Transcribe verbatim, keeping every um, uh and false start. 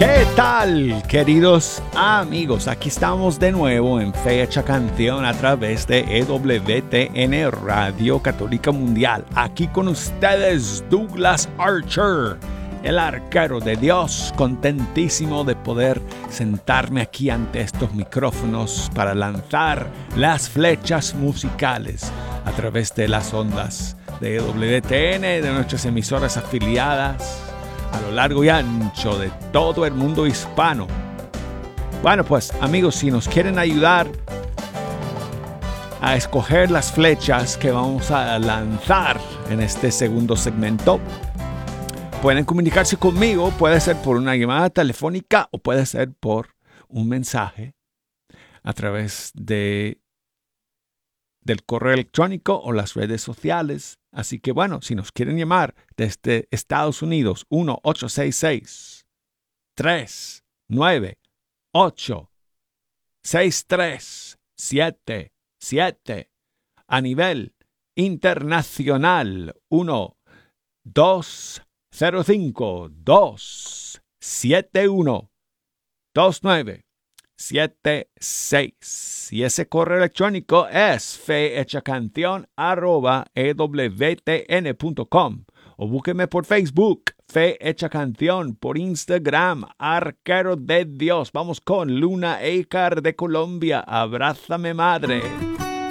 ¿Qué tal, queridos amigos? Aquí estamos de nuevo en Fecha Canción a través de E W T N Radio Católica Mundial. Aquí con ustedes, Douglas Archer, el arquero de Dios, contentísimo de poder sentarme aquí ante estos micrófonos para lanzar las flechas musicales a través de las ondas de E W T N, de nuestras emisoras afiliadas a lo largo y ancho de todo el mundo hispano. Bueno, pues amigos, si nos quieren ayudar a escoger las flechas que vamos a lanzar en este segundo segmento, pueden comunicarse conmigo. Puede ser por una llamada telefónica o puede ser por un mensaje a través de del correo electrónico o las redes sociales. Así que bueno, si nos quieren llamar desde Estados Unidos, uno ocho seis seis, tres nueve ocho, seis tres siete siete. A nivel internacional, uno dos cero cinco, dos siete uno, dos nueve siete seis. Y ese correo electrónico es fehechacanción arroba e w t n punto com. O búsqueme por Facebook, Fe Hecha Canción, por Instagram, Arquero de Dios. Vamos con Luna Eicar de Colombia. Abrázame, madre.